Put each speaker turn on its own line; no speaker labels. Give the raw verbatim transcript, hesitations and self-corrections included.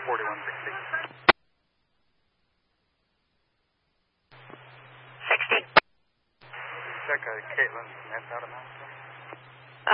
forty-one sixty.
sixty.
Check uh, Caitlin Smith out of Mountain.